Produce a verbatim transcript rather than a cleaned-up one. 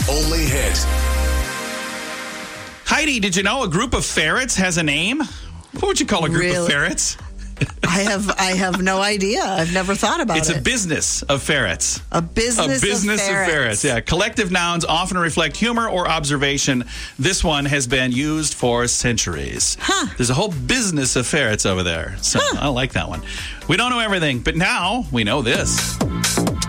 only hit. Heidi, did you know a group of ferrets has a name? What would you call a group Really? of ferrets? I have I have no idea. I've never thought about It's it. a business of ferrets. A business, A business of ferrets. of ferrets. Yeah, collective nouns often reflect humor or observation. This one has been used for centuries. Huh. There's a whole business of ferrets over there. So Huh. I like that one. We don't know everything, but now we know this.